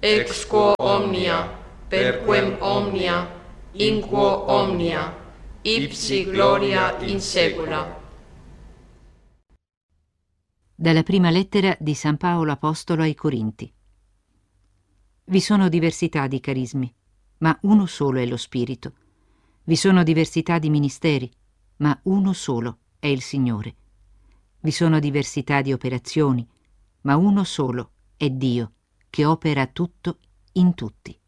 ex quo omnia, per quem omnia, in quo omnia, ipsi gloria in secula. Dalla prima lettera di San Paolo Apostolo ai Corinti. Vi sono diversità di carismi, ma uno solo è lo Spirito. Vi sono diversità di ministeri, ma uno solo è il Signore. Vi sono diversità di operazioni, ma uno solo è Dio, che opera tutto in tutti.